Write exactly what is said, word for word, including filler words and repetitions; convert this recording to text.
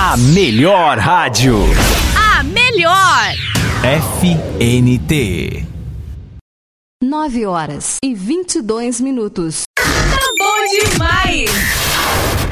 A melhor rádio. A melhor. F N T. Nove horas e vinte e dois minutos. Tá bom demais.